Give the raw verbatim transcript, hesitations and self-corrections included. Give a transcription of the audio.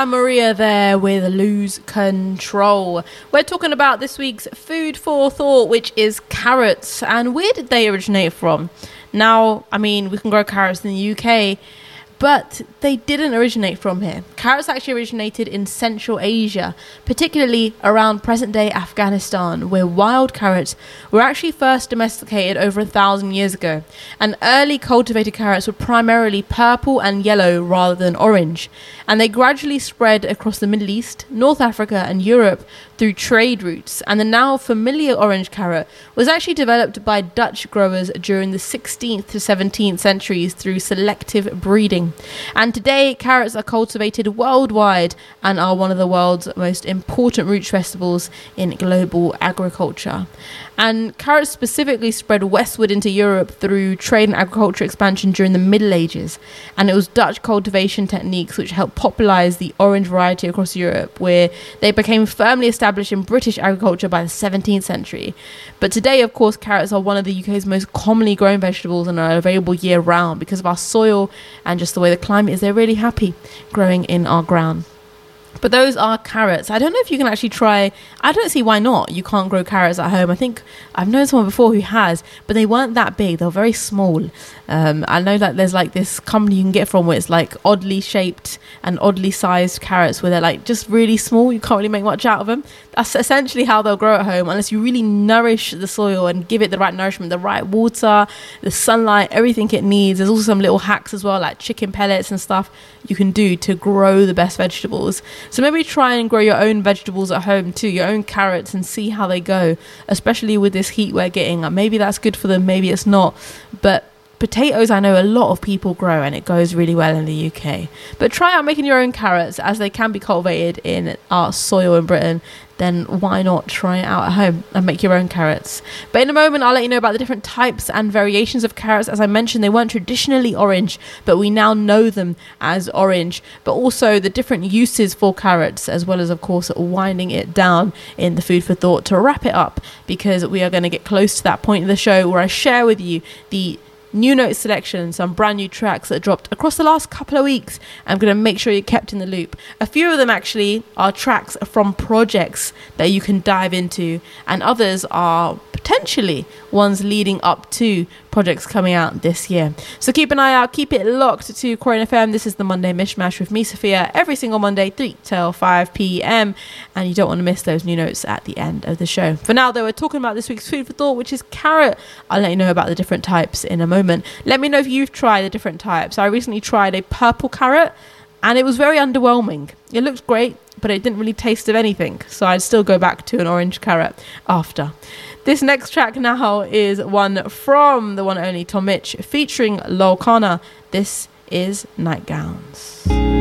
And Maria there with Lose Control. We're talking about this week's food for thought, which is carrots. And where did they originate from? Now, I mean, we can grow carrots in the U K, but they didn't originate from here. Carrots actually originated in Central Asia, particularly around present-day Afghanistan, where wild carrots were actually first domesticated over a thousand years ago. And early cultivated carrots were primarily purple and yellow rather than orange. And they gradually spread across the Middle East, North Africa and Europe through trade routes. And the now familiar orange carrot was actually developed by Dutch growers during the sixteenth to seventeenth centuries through selective breeding. And today, carrots are cultivated worldwide and are one of the world's most important root vegetables in global agriculture. And carrots specifically spread westward into Europe through trade and agriculture expansion during the Middle Ages. And it was Dutch cultivation techniques which helped popularize the orange variety across Europe, where they became firmly established in British agriculture by the seventeenth century. But today, of course, carrots are one of the U K's most commonly grown vegetables and are available year round because of our soil and just the way the climate is. They're really happy growing in our ground. But those are carrots. I don't know if you can actually try. I don't see why not. You can't grow carrots at home. I think I've known someone before who has, but they weren't that big. They were very small. Um, I know that there's like this company you can get from where it's like oddly shaped and oddly sized carrots where they're like just really small. You can't really make much out of them. That's essentially how they'll grow at home, unless you really nourish the soil and give it the right nourishment, the right water, the sunlight, everything it needs. There's also some little hacks as well, like chicken pellets and stuff you can do to grow the best vegetables. So maybe try and grow your own vegetables at home too, your own carrots, and see how they go, especially with this heat we're getting. Maybe that's good for them, maybe it's not. But potatoes, I know a lot of people grow and it goes really well in the U K. But try out making your own carrots, as they can be cultivated in our soil in Britain. Then why not try it out at home and make your own carrots? But in a moment, I'll let you know about the different types and variations of carrots. As I mentioned, they weren't traditionally orange, but we now know them as orange. But also the different uses for carrots, as well as, of course, winding it down in the food for thought to wrap it up, because we are going to get close to that point of the show where I share with you the new note selection, some brand new tracks that dropped across the last couple of weeks. I'm going to make sure you're kept in the loop. A few of them actually are tracks from projects that you can dive into, and others are potentially ones leading up to projects coming out this year. So keep an eye out, keep it locked to Croydon F M. This is the Monday Mishmash with me, Sophia, every single Monday, three till five p.m. And you don't want to miss those new notes at the end of the show. For now, though, we're talking about this week's food for thought, which is carrot. I'll let you know about the different types in a moment. Let me know if you've tried the different types. I recently tried a purple carrot, and it was very underwhelming. It looked great, but it didn't really taste of anything. So I'd still go back to an orange carrot after. This next track now is one from the one and only Tom Mitch featuring Lol Kana. This is Nightgowns.